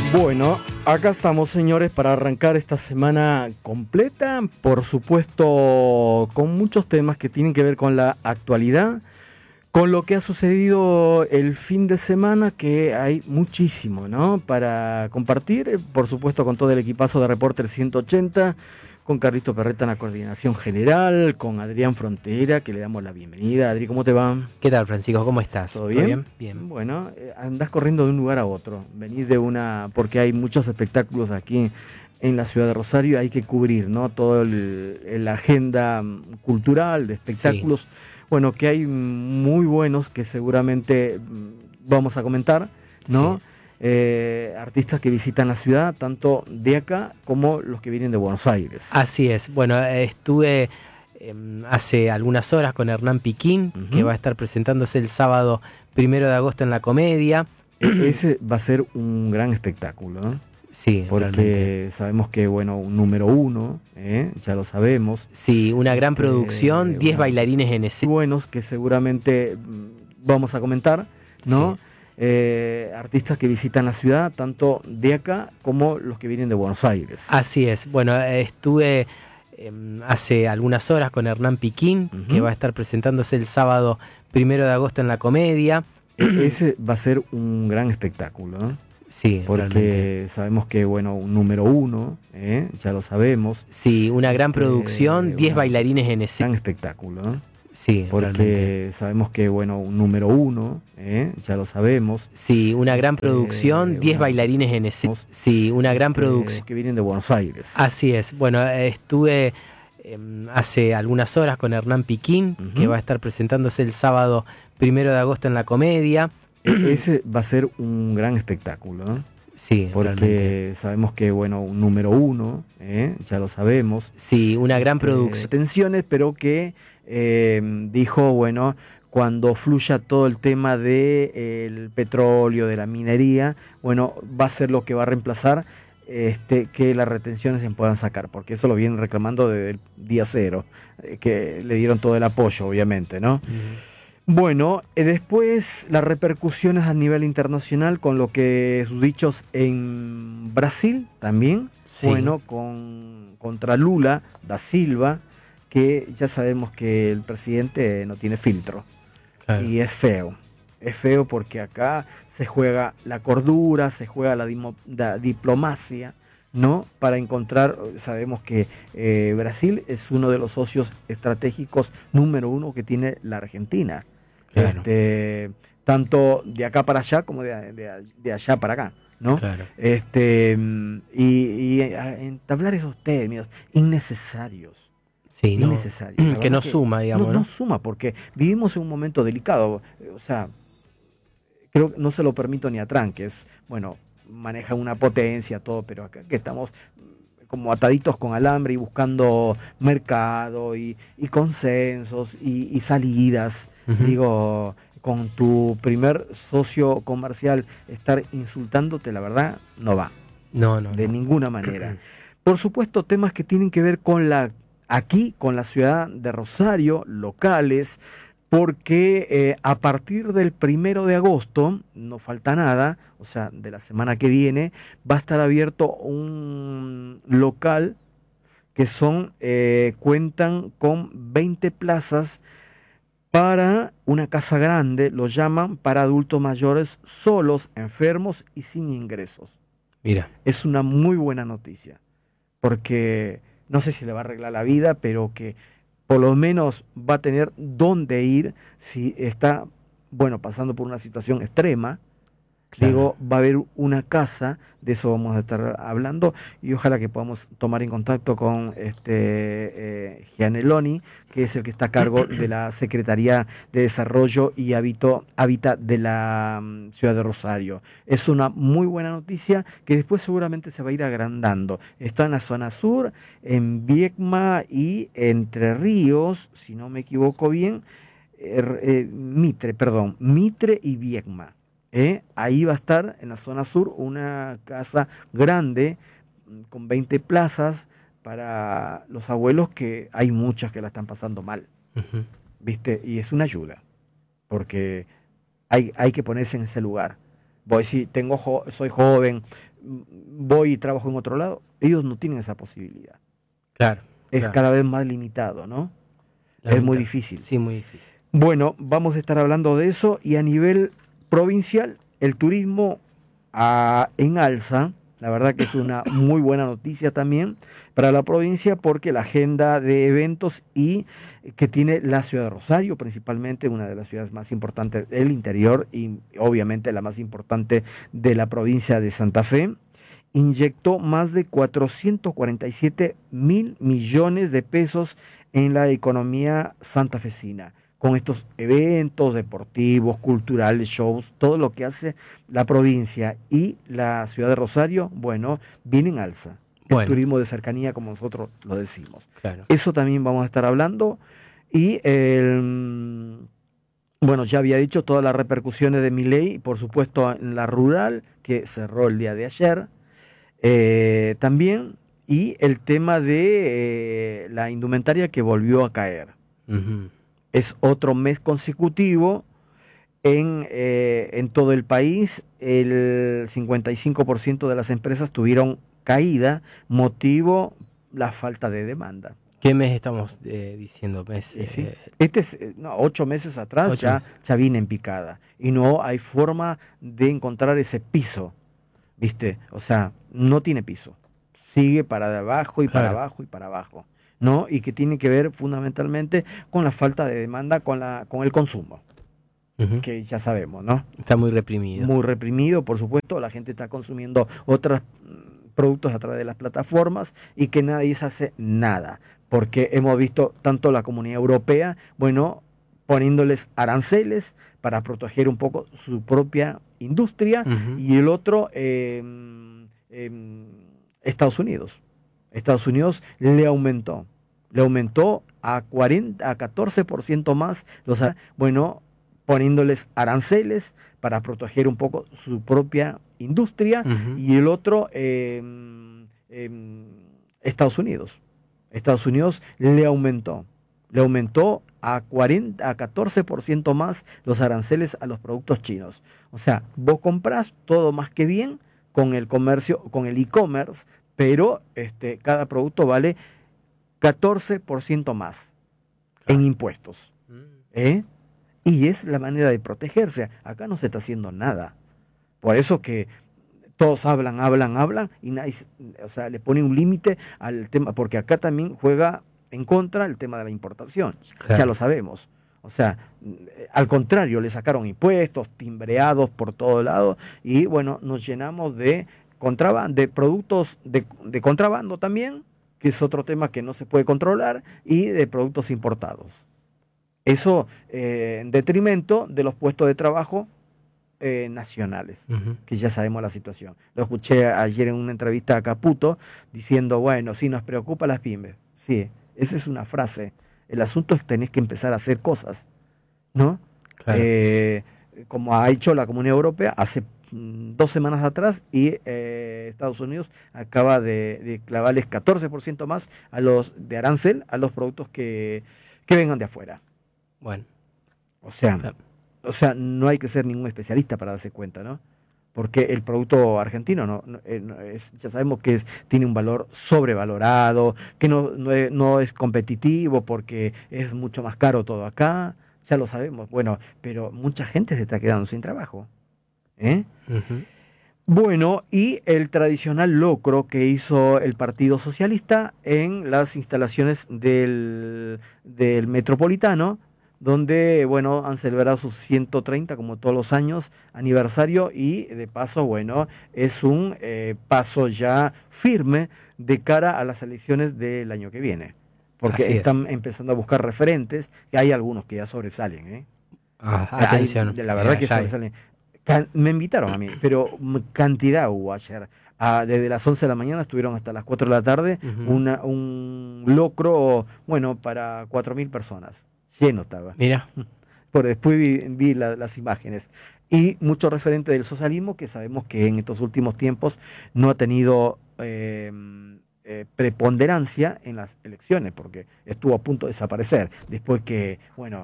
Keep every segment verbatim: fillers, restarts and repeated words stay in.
Bueno, acá estamos, señores, para arrancar esta semana completa, por supuesto, con muchos temas que tienen que ver con la actualidad, con lo que ha sucedido el fin de semana, que hay muchísimo, ¿no?, para compartir, por supuesto, con todo el equipazo de Reporter ciento ochenta, con Carlito Perreta en la coordinación general, con Adrián Frontera, que le damos la bienvenida. Adri, ¿cómo te va? ¿Qué tal, Francisco? ¿Cómo estás? ¿Todo bien? ¿Todo bien? Bien. Bueno, eh, andás corriendo de un lugar a otro. Venís de una... porque hay muchos espectáculos aquí en la ciudad de Rosario, hay que cubrir, ¿no?, toda la agenda cultural de espectáculos. Sí. Bueno, que hay muy buenos que seguramente vamos a comentar, ¿no? Sí. Eh, artistas que visitan la ciudad, tanto de acá como los que vienen de Buenos Aires. Así es. Bueno, estuve eh, hace algunas horas con Hernán Piquín, uh-huh. que va a estar presentándose el sábado primero de agosto en La Comedia. Ese va a ser un gran espectáculo, ¿no? Sí, porque realmente. Sabemos que, bueno, un número uno, ¿eh? Ya lo sabemos. Sí, una gran este, producción, diez una, bailarines en escena. Buenos que seguramente vamos a comentar, ¿no? Sí. Eh, artistas que visitan la ciudad, tanto de acá como los que vienen de Buenos Aires. Así es. Bueno, estuve eh, hace algunas horas con Hernán Piquín, uh-huh. que va a estar presentándose el sábado primero de agosto en La Comedia. Ese va a ser un gran espectáculo, ¿no? Sí, porque realmente. Sabemos que, bueno, un número uno, ¿eh? Ya lo sabemos. Sí, una gran producción, diez eh, bailarines en escena. Gran espectáculo, ¿no? Sí, porque realmente. Sabemos que, bueno, un número uno, ¿eh? Ya lo sabemos. Sí, una gran producción, diez eh, bailarines en escena. Sí, una gran producción. Que vienen de Buenos Aires. Así es. Bueno, estuve eh, hace algunas horas con Hernán Piquín, uh-huh. que va a estar presentándose el sábado primero de agosto en La Comedia. Ese va a ser un gran espectáculo, ¿no? Sí, porque realmente. Sabemos que, bueno, un número uno, ¿eh? Ya lo sabemos. Sí, una gran producción. Eh, tensiones, pero que eh, dijo, bueno, cuando fluya todo el tema del de petróleo, de la minería, bueno, va a ser lo que va a reemplazar este, que las retenciones se puedan sacar, porque eso lo vienen reclamando desde el día cero, eh, que le dieron todo el apoyo, obviamente, ¿no? Uh-huh. Bueno, eh, después las repercusiones a nivel internacional con lo que sus dichos en Brasil también, sí. Bueno, con, contra Lula da Silva, que ya sabemos que el presidente no tiene filtro, claro. Y es feo, es feo porque acá se juega la cordura, se juega la, dimo, la diplomacia, ¿no? Para encontrar, sabemos que eh, Brasil es uno de los socios estratégicos número uno que tiene la Argentina. Claro. Este, tanto de acá para allá como de, de, de allá para acá, ¿no? Claro. Este, y, y entablar esos términos innecesarios. Sí, innecesarios. No, que no suma, digamos. No, ¿no? no suma, porque vivimos en un momento delicado. O sea, creo que no se lo permito ni a Trump, que es, bueno, maneja una potencia, todo, pero acá que estamos como ataditos con alambre y buscando mercado y, y consensos y, y salidas. Uh-huh. Digo, con tu primer socio comercial estar insultándote, la verdad, no va. No, no. De no. ninguna manera. Por supuesto, temas que tienen que ver con la, aquí, con la ciudad de Rosario, locales, porque eh, a partir del primero de agosto, no falta nada, o sea, de la semana que viene, va a estar abierto un local que son, eh, cuentan con veinte plazas para una casa grande, lo llaman para adultos mayores solos, enfermos y sin ingresos. Mira. Es una muy buena noticia, porque no sé si le va a arreglar la vida, pero que por lo menos va a tener dónde ir si está, bueno, pasando por una situación extrema. Claro. Digo, va a haber una casa, de eso vamos a estar hablando, y ojalá que podamos tomar en contacto con este eh, Gianelloni, que es el que está a cargo de la Secretaría de Desarrollo y Hábito, Hábitat de la um, ciudad de Rosario. Es una muy buena noticia que después seguramente se va a ir agrandando. Está en la zona sur, en Viedma y Entre Ríos, si no me equivoco bien, eh, eh, Mitre, perdón, Mitre y Viedma. ¿Eh? Ahí va a estar en la zona sur una casa grande con veinte plazas para los abuelos, que hay muchas que la están pasando mal, uh-huh. ¿Viste? Y es una ayuda, porque hay, hay que ponerse en ese lugar Voy, si tengo jo soy joven, voy y trabajo en otro lado, ellos no tienen esa posibilidad. Claro. Es claro. cada vez más limitado, ¿no? La es mitad. muy difícil. Sí, muy difícil. Bueno, vamos a estar hablando de eso y a nivel provincial, el turismo a, en alza. La verdad que es una muy buena noticia también para la provincia porque la agenda de eventos y que tiene la ciudad de Rosario, principalmente una de las ciudades más importantes del interior y obviamente la más importante de la provincia de Santa Fe, inyectó más de cuatrocientos cuarenta y siete mil millones de pesos en la economía santafesina, con estos eventos deportivos, culturales, shows, todo lo que hace la provincia y la ciudad de Rosario, bueno, viene en alza. El Bueno. turismo de cercanía, como nosotros lo decimos. Claro. Eso también vamos a estar hablando. Y el, bueno, ya había dicho todas las repercusiones de Milei, por supuesto en la rural, que cerró el día de ayer. Eh, también, y el tema de eh, la indumentaria que volvió a caer. Uh-huh. Es otro mes consecutivo en, eh, en todo el país. El cincuenta y cinco por ciento de las empresas tuvieron caída, motivo la falta de demanda. ¿Qué mes estamos eh, diciendo? Mes, Sí, sí. eh, Este es, no, ocho meses atrás ocho ya, meses. ya viene en picada y no hay forma de encontrar ese piso, ¿viste? O sea, no tiene piso. Sigue para abajo y Claro. para abajo y para abajo, ¿no? Y que tiene que ver fundamentalmente con la falta de demanda, con, la, con el consumo, Uh-huh. que ya sabemos, ¿no? Está muy reprimido. Muy reprimido, por supuesto, la gente está consumiendo otros productos a través de las plataformas y que nadie se hace nada, porque hemos visto tanto la Comunidad Europea, bueno, poniéndoles aranceles para proteger un poco su propia industria, Uh-huh. y el otro, eh, eh, Estados Unidos. Estados Unidos le aumentó, le aumentó a cuarenta, a catorce por ciento más, los, bueno, poniéndoles aranceles para proteger un poco su propia industria, Uh-huh. y el otro, eh, eh, Estados Unidos. Estados Unidos le aumentó, le aumentó a cuarenta, a catorce por ciento más los aranceles a los productos chinos. O sea, vos comprás todo más que bien con el comercio, con el e-commerce, pero este, cada producto vale catorce por ciento más en impuestos. ¿Eh? Y es la manera de protegerse. Acá no se está haciendo nada. Por eso que todos hablan, hablan, hablan y nadie, o sea, le pone un límite al tema, porque acá también juega en contra el tema de la importación. Claro. Ya lo sabemos. O sea, al contrario, le sacaron impuestos, timbreados por todo lado, y bueno, nos llenamos de contrabando, de productos de, de contrabando también, que es otro tema que no se puede controlar, y de productos importados. Eso eh, en detrimento de los puestos de trabajo eh, nacionales, Uh-huh. que ya sabemos la situación. Lo escuché ayer en una entrevista a Caputo diciendo, bueno, sí nos preocupa las pymes. Sí, esa es una frase. El asunto es que tenés que empezar a hacer cosas, ¿no? Claro. Eh, como ha hecho la Comunidad Europea hace mm, dos semanas atrás, y eh, Estados Unidos acaba de, de clavarles catorce por ciento más a los de arancel a los productos que, que vengan de afuera. Bueno. O sea, Claro. o sea, no hay que ser ningún especialista para darse cuenta, ¿no? Porque el producto argentino no, no, eh, no es, ya sabemos que es, tiene un valor sobrevalorado, que no, no, es, no es competitivo porque es mucho más caro todo acá, ya lo sabemos. Bueno, pero mucha gente se está quedando sin trabajo, ¿eh? Uh-huh. Bueno, y el tradicional locro que hizo el Partido Socialista en las instalaciones del, del Metropolitano, donde, bueno, han celebrado sus ciento treinta, como todos los años, aniversario, y de paso, bueno, es un eh, paso ya firme de cara a las elecciones del año que viene, porque Así están es. empezando a buscar referentes, y hay algunos que ya sobresalen, ¿eh? Ah, Hay, atención. de la verdad Ya, que ya hay. sobresalen. Can- me invitaron a mí, pero m- cantidad hubo ayer. Ah, desde las once de la mañana estuvieron hasta las cuatro de la tarde, Ujú. una, un locro, bueno, para cuatro mil personas. Lleno estaba. Mira. Por después vi, vi la- las imágenes. Y mucho referente del socialismo, que sabemos que en estos últimos tiempos no ha tenido eh, eh, preponderancia en las elecciones, porque estuvo a punto de desaparecer. Después que, bueno,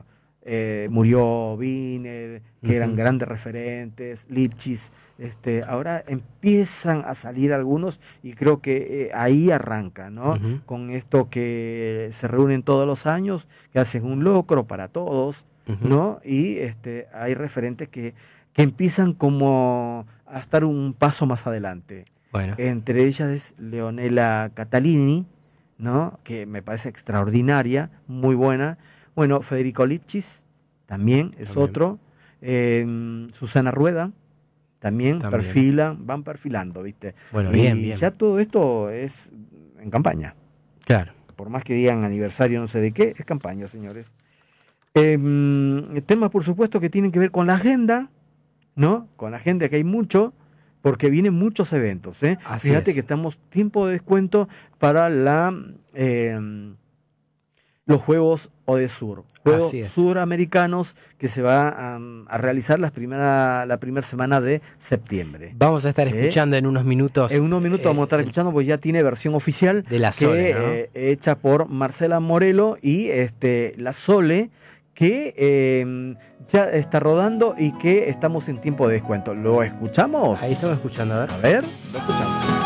eh, murió Wiener, que uh-huh. eran grandes referentes, Lipchitz, este, ahora empiezan a salir algunos y creo que eh, ahí arranca, ¿no? Uh-huh. Con esto que se reúnen todos los años, que hacen un locro para todos, uh-huh. ¿no? Y este, hay referentes que, que empiezan como a estar un paso más adelante. Bueno. Entre ellas es Leonela Catalini, ¿no? Que me parece extraordinaria, muy buena. Bueno, Federico Lipchitz también es también. otro. Eh, Susana Rueda también, también perfilan, van perfilando, ¿viste? Bueno, y bien, bien. Ya todo esto es en campaña. Claro. Por más que digan aniversario no sé de qué, es campaña, señores. Eh, temas, por supuesto, que tienen que ver con la agenda, ¿no? Con la agenda, que hay mucho, porque vienen muchos eventos, ¿eh? Así Fíjate es. que estamos tiempo de descuento para la eh, los Juegos Odesur, Juegos Suramericanos que se va a, a realizar las primera, la primera semana de septiembre. Vamos a estar escuchando ¿Eh? en unos minutos. En unos minutos eh, vamos a estar escuchando, pues ya tiene versión oficial de la Sole, que, ¿no? eh, hecha por Marcela Morelo y este, la Sole, que eh, ya está rodando y que estamos en tiempo de descuento. ¿Lo escuchamos? Ahí estamos escuchando, a ver. A ver, lo escuchamos.